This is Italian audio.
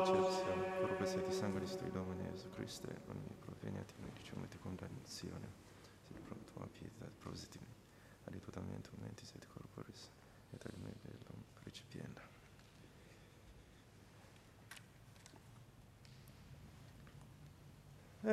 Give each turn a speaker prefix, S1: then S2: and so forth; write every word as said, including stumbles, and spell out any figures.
S1: accezione, corpo sia di sangue di sto Domine Gesù Cristo, e non mi proviene a te, noi diciamo di condannazione. Sei pronto a pietà, propositi, aiutamente, amen.